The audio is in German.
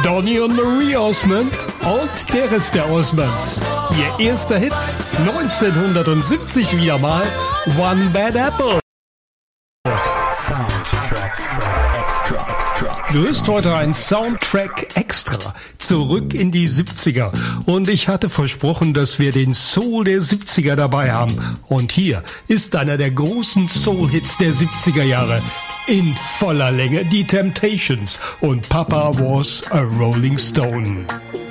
Donny und Marie Osmond und der Rest der Osmonds. Ihr erster Hit 1970 wieder mal, One Bad Apple. Du hörst heute ein Soundtrack extra, zurück in die 70er. Und ich hatte versprochen, dass wir den Soul der 70er dabei haben. Und hier ist einer der großen Soul-Hits der 70er Jahre. In voller Länge, die Temptations und Papa Was a Rolling Stone.